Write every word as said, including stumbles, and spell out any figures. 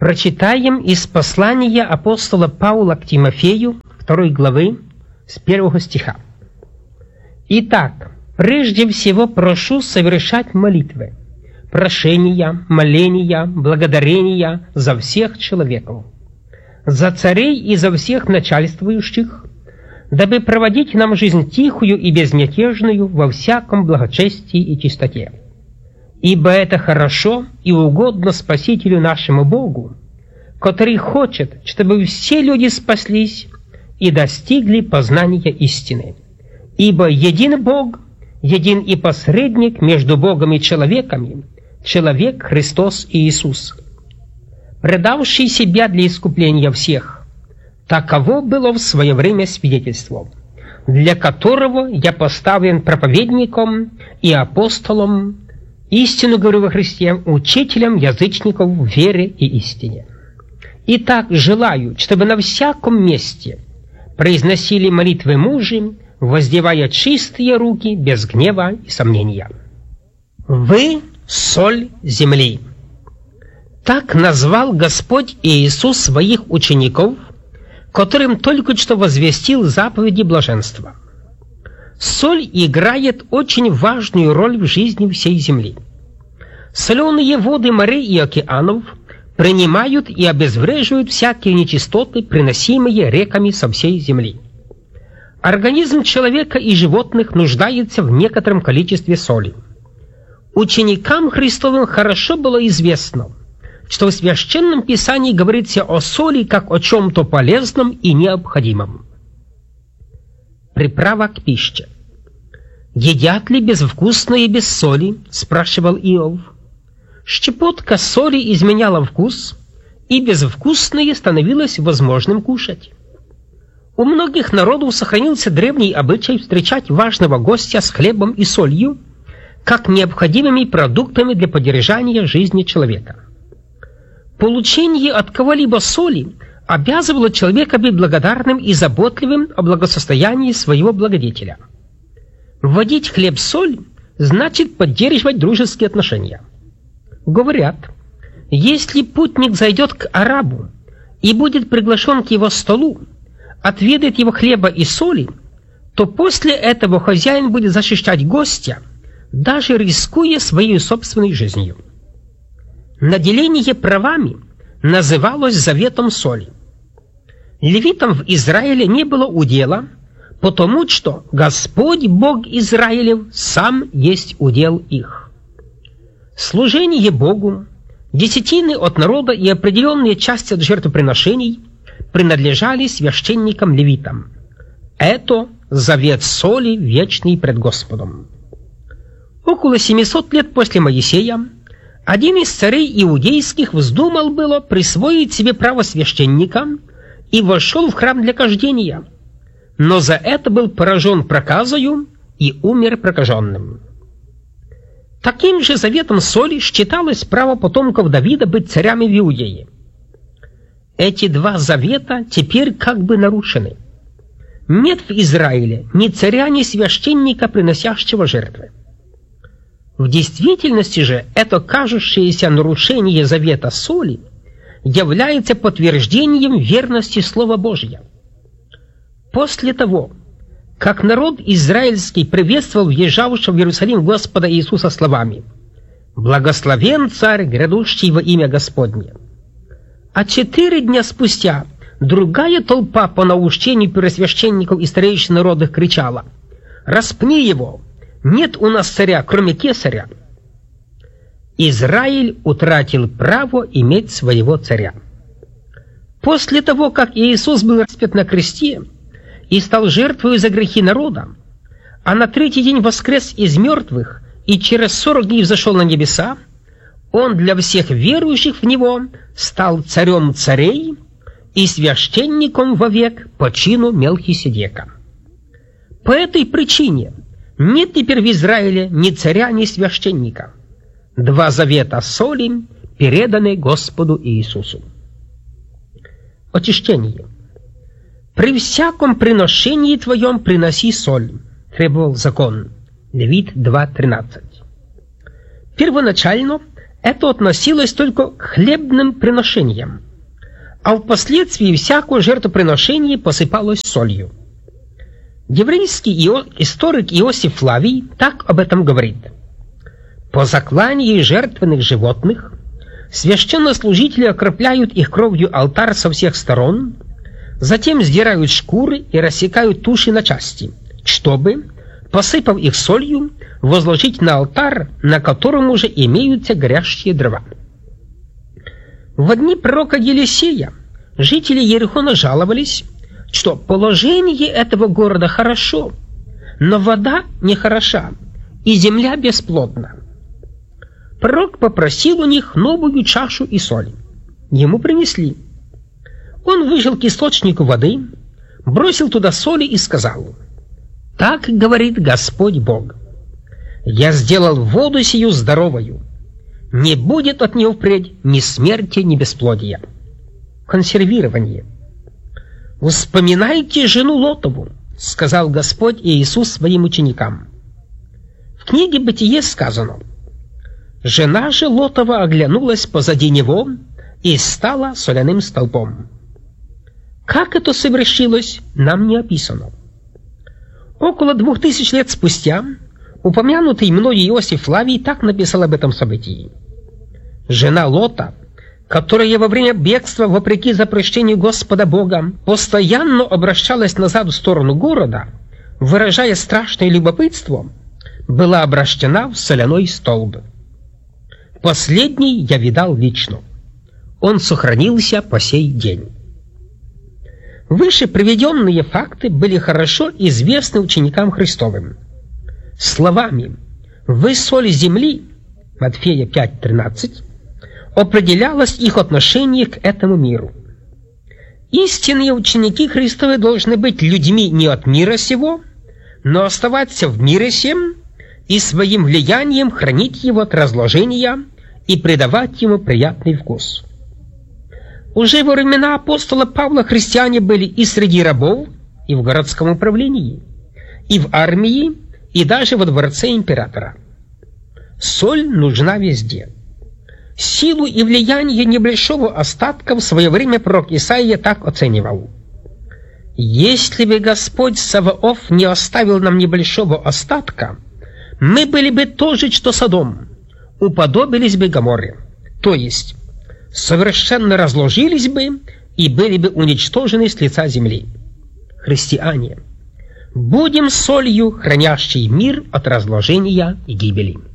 Прочитаем из послания апостола Павла к Тимофею, второй главы, с первого стиха. «Итак, прежде всего прошу совершать молитвы, прошения, моления, благодарения за всех человеков, за царей и за всех начальствующих, дабы проводить нам жизнь тихую и безмятежную во всяком благочестии и чистоте. Ибо это хорошо и угодно Спасителю нашему Богу, который хочет, чтобы все люди спаслись и достигли познания истины. Ибо един Бог, един и посредник между Богом и человеками, человек Христос Иисус, предавший себя для искупления всех. Таково было в свое время свидетельство, для которого я поставлен проповедником и апостолом, истину говорю во Христе, учителем язычников в вере и истине. Итак, желаю, чтобы на всяком месте произносили молитвы мужи, воздевая чистые руки без гнева и сомнения. Вы — соль земли. Так назвал Господь Иисус своих учеников, которым только что возвестил заповеди блаженства. Соль играет очень важную роль в жизни всей земли. Соленые воды морей и океанов принимают и обезвреживают всякие нечистоты, приносимые реками со всей земли. Организм человека и животных нуждается в некотором количестве соли. Ученикам Христовым хорошо было известно, что в Священном Писании говорится о соли как о чем-то полезном и необходимом. Приправа к пище. «Едят ли безвкусное без соли?» – спрашивал Иов. Щепотка соли изменяла вкус, и безвкусное становилось возможным кушать. У многих народов сохранился древний обычай встречать важного гостя с хлебом и солью, как необходимыми продуктами для поддержания жизни человека. Получение от кого-либо соли обязывало человека быть благодарным и заботливым о благосостоянии своего благодетеля. Вводить хлеб-соль значит поддерживать дружеские отношения. Говорят, если путник зайдет к арабу и будет приглашен к его столу, отведает его хлеба и соли, то после этого хозяин будет защищать гостя, даже рискуя своей собственной жизнью. Наделение правами называлось заветом соли. Левитам в Израиле не было удела, потому что Господь Бог Израилев сам есть удел их. Служение Богу, десятины от народа и определенные части от жертвоприношений принадлежали священникам-левитам. Это завет соли вечный пред Господом. Около семисот лет после Моисея один из царей иудейских вздумал было присвоить себе право священника и вошел в храм для кождения, но за это был поражен проказою и умер прокаженным. Таким же заветом соли считалось право потомков Давида быть царями в Иудее. Эти два завета теперь как бы нарушены. Нет в Израиле ни царя, ни священника, приносящего жертвы. В действительности же это кажущееся нарушение завета соли является подтверждением верности Слова Божия. После того, как народ израильский приветствовал въезжавшего в Иерусалим Господа Иисуса словами «Благословен Царь, грядущий во имя Господне», а четыре дня спустя другая толпа по наущению первосвященников и старейшин народных кричала «Распни его! Нет у нас царя, кроме кесаря!» Израиль утратил право иметь своего царя. После того, как Иисус был распят на кресте и стал жертвой за грехи народа, а на третий день воскрес из мертвых и через сорок дней взошел на небеса, Он для всех верующих в Него стал царем царей и священником вовек по чину Мелхиседека. По этой причине нет теперь в Израиле ни царя, ни священника. Два завета соли переданы Господу Иисусу. Очищение. «При всяком приношении твоем приноси соль», требовал закон. Левит два тринадцать. Первоначально это относилось только к хлебным приношениям, а впоследствии всякое жертвоприношение посыпалось солью. Еврейский историк Иосиф Флавий так об этом говорит. По заклании жертвенных животных священнослужители окропляют их кровью алтарь со всех сторон, затем сдирают шкуры и рассекают туши на части, чтобы, посыпав их солью, возложить на алтарь, на котором уже имеются горящие дрова. В дни пророка Елисея жители Иерихона жаловались, что положение этого города хорошо, но вода нехороша, и земля бесплодна. Пророк попросил у них новую чашу и соль. Ему принесли. Он вышел к источнику воды, бросил туда соли и сказал: «Так говорит Господь Бог: я сделал воду сию здоровою, не будет от нее впредь ни смерти, ни бесплодия». Консервирование. «Вспоминайте жену Лотову», — сказал Господь Иисус своим ученикам. В книге «Бытие» сказано: «Жена же Лотова оглянулась позади него и стала соляным столпом». Как это совершилось, нам не описано. Около двух тысяч лет спустя упомянутый мной Иосиф Флавий так написал об этом событии. Жена Лота, которая во время бегства, вопреки запрещению Господа Бога, постоянно обращалась назад в сторону города, выражая страшное любопытство, была обращена в соляной столб. Последний я видал лично. Он сохранился по сей день. Выше приведенные факты были хорошо известны ученикам Христовым. Словами «Вы соль земли» Матфея пять тринадцать определялось их отношение к этому миру. Истинные ученики Христовы должны быть людьми не от мира сего, но оставаться в мире сем и своим влиянием хранить его от разложения и придавать ему приятный вкус. Уже во времена апостола Павла христиане были и среди рабов, и в городском управлении, и в армии, и даже во дворце императора. Соль нужна везде. Силу и влияние небольшого остатка в свое время пророк Исаия так оценивал: «Если бы Господь Саваоф не оставил нам небольшого остатка, мы были бы тоже, что Содом, уподобились бы Гоморре, то есть совершенно разложились бы и были бы уничтожены с лица земли». Христиане, будем солью, хранящей мир от разложения и гибели.